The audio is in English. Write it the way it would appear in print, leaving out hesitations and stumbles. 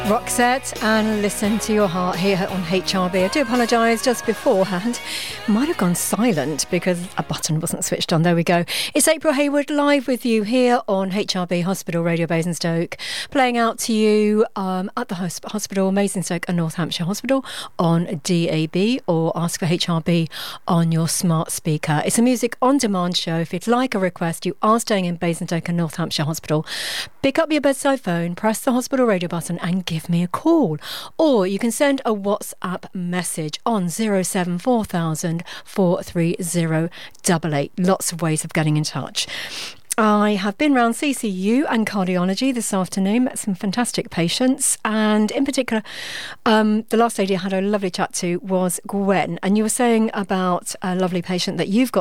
Roxette and Listen to Your Heart here on HRB. I do apologise, just beforehand might have gone silent because a button wasn't switched on. There we go. It's April Hayward live with you here on HRB Hospital Radio Basingstoke, playing out to you at the hospital, Basingstoke and North Hampshire Hospital on DAB, or ask for HRB on your smart speaker. It's a music on demand show. If you'd like a request, you are staying in Basingstoke and North Hampshire Hospital, pick up your bedside phone, press the hospital radio button and give me a call, or you can send a WhatsApp message on 074,000 43088. Lots of ways of getting in touch. I have been round CCU and cardiology this afternoon, met some fantastic patients, and in particular, the last lady I had a lovely chat to was Gwen, and you were saying about a lovely patient that you've got